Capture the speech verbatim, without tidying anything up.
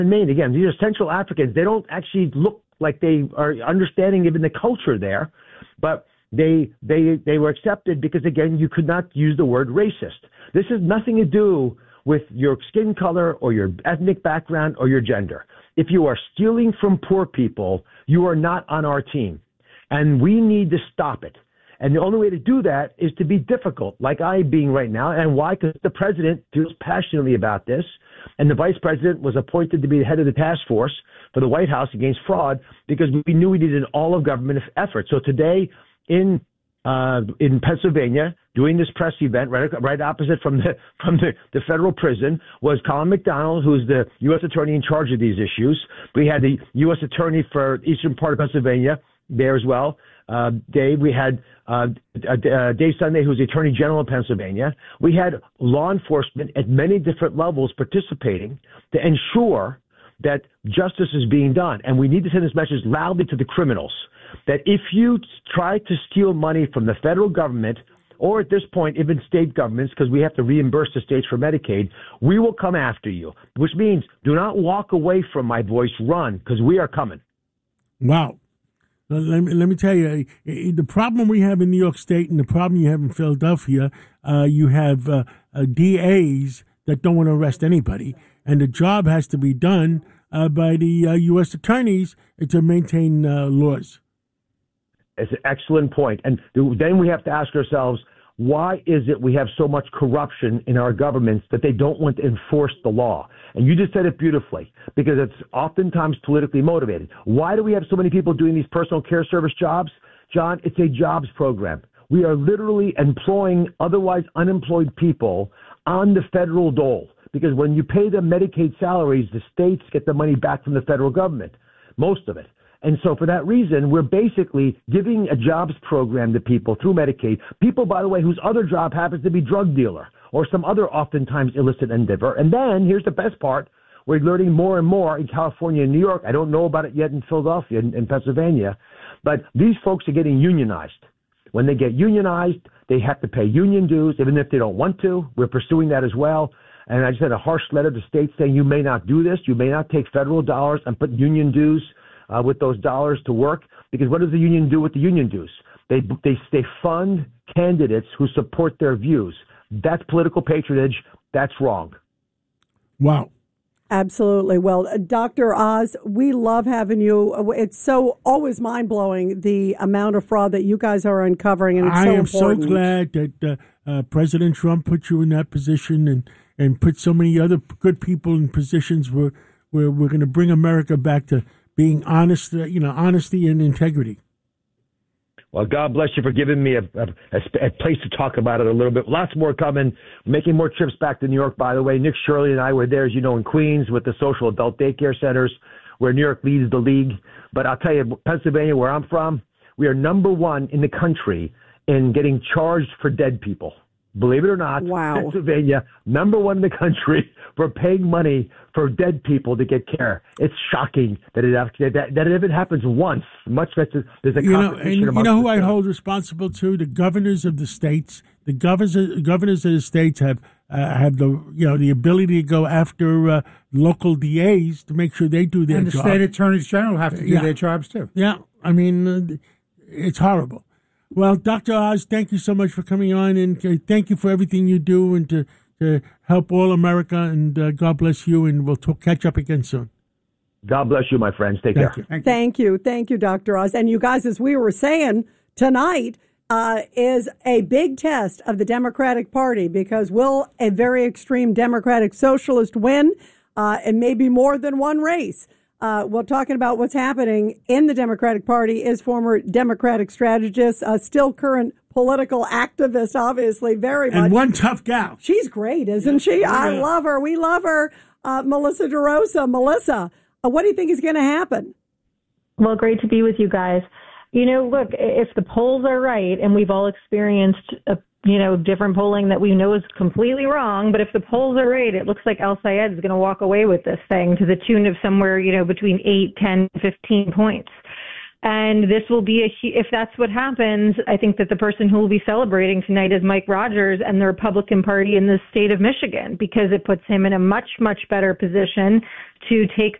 and Maine. Again, these are Central Africans. They don't actually look like they are understanding even the culture there, but they they they were accepted because, again, you could not use the word racist. This has nothing to do with your skin color or your ethnic background or your gender. If you are stealing from poor people, you are not on our team, and we need to stop it. And the only way to do that is to be difficult, like I being right now. And why? Because the president feels passionately about this, and the vice president was appointed to be the head of the task force for the White House against fraud because we knew we needed an all-of-government effort. So today in uh, in Pennsylvania, doing this press event right right opposite from the from the, the federal prison was Colin McDonald, who's the U S attorney in charge of these issues. We had the U S attorney for eastern part of Pennsylvania there as well. Uh, Dave, we had uh, uh, Dave Sunday, who's the Attorney General of Pennsylvania. We had law enforcement at many different levels participating to ensure that justice is being done. And we need to send this message loudly to the criminals that if you try to steal money from the federal government, or at this point, even state governments, because we have to reimburse the states for Medicaid, we will come after you, which means do not walk away from my voice, run, because we are coming. Wow. Let me, let me tell you, the problem we have in New York State and the problem you have in Philadelphia, uh, you have uh, uh, D As that don't want to arrest anybody, and the job has to be done uh, by the uh, U S attorneys to maintain uh, laws. It's an excellent point. And then we have to ask ourselves, why is it we have so much corruption in our governments that they don't want to enforce the law? And you just said it beautifully, because it's oftentimes politically motivated. Why do we have so many people doing these personal care service jobs? John, it's a jobs program. We are literally employing otherwise unemployed people on the federal dole, because when you pay them Medicaid salaries, the states get the money back from the federal government, most of it. And so for that reason, we're basically giving a jobs program to people through Medicaid, people, by the way, whose other job happens to be drug dealer or some other oftentimes illicit endeavor. And then here's the best part. We're learning more and more in California and New York. I don't know about it yet in Philadelphia and, and Pennsylvania, but these folks are getting unionized. When they get unionized, they have to pay union dues, even if they don't want to. We're pursuing that as well. And I just had a harsh letter to states saying you may not do this. You may not take federal dollars and put union dues Uh, with those dollars to work, because what does the union do with the union dues? They they they fund candidates who support their views. That's political patronage. That's wrong. Wow. Absolutely. Well, Doctor Oz, we love having you. It's so always mind blowing the amount of fraud that you guys are uncovering, and it's I so am important. so glad that uh, uh, President Trump put you in that position, and and put so many other good people in positions where where we're going to bring America back to being honest, uh, you know, honesty and integrity. Well, God bless you for giving me a, a, a place to talk about it a little bit. Lots more coming. Making more trips back to New York, by the way. Nick Shirley and I were there, as you know, in Queens with the social adult daycare centers, where New York leads the league. But I'll tell you, Pennsylvania, where I'm from, we are number one in the country in getting charged for dead people. Believe it or not, wow. Pennsylvania, number one in the country for paying money for dead people to get care. It's shocking that it that, that it even happens once. Much less there's a you know, competition. and you know who I hold responsible to? The governors of the states. The governors governors of the states have uh, have the you know the ability to go after uh, local D As to make sure they do their and the job. state attorneys general have to do yeah. their jobs too. Yeah, I mean, uh, it's horrible. Well, Doctor Oz, thank you so much for coming on, and uh, thank you for everything you do and to, to help all America, and uh, God bless you, and we'll talk, catch up again soon. God bless you, my friends. Take thank care. You. Thank, thank you. Thank you, Doctor Oz. And you guys, as we were saying, tonight uh, is a big test of the Democratic Party, because will a very extreme Democratic Socialist win? Uh, and maybe more than one race. Uh, well, talking about what's happening in the Democratic Party is former Democratic strategist, uh, still current political activist, obviously, very much. And one tough gal. She's great, isn't she? Yeah. I love her. We love her. Uh, Melissa DeRosa. Melissa, uh, what do you think is going to happen? Well, great to be with you guys. You know, look, if the polls are right, and we've all experienced a you know, different polling that we know is completely wrong. But if the polls are right, it looks like El Sayed is going to walk away with this thing to the tune of somewhere, you know, between eight, ten, fifteen points. And this will be a, if that's what happens, I think that the person who will be celebrating tonight is Mike Rogers and the Republican Party in the state of Michigan, because it puts him in a much, much better position to take